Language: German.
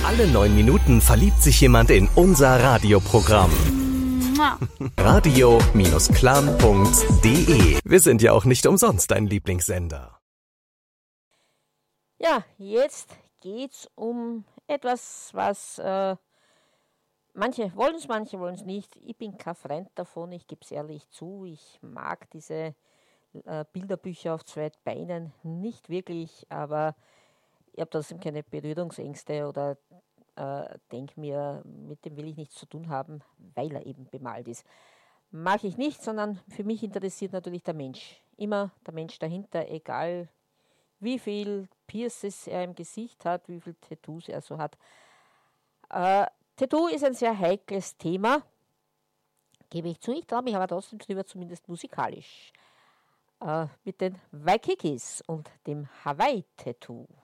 Alle 9 Minuten verliebt sich jemand in unser Radioprogramm. Radio-clan.de. Wir sind ja auch nicht umsonst dein Lieblingssender. Ja, jetzt geht's um etwas, was manche wollen es nicht. Ich bin kein Freund davon, ich gebe es ehrlich zu. Ich mag diese Bilderbücher auf zwei Beinen nicht wirklich, aber ich habe trotzdem keine Berührungsängste oder denke mir, mit dem will ich nichts zu tun haben, weil er eben bemalt ist. Mag ich nicht, sondern für mich interessiert natürlich der Mensch. Immer der Mensch dahinter, egal wie viel Pierces er im Gesicht hat, wie viele Tattoos er so hat. Tattoo ist ein sehr heikles Thema, gebe ich zu. Ich traue mich aber trotzdem drüber, zumindest musikalisch. Mit den Waikikis und dem Hawaii-Tattoo.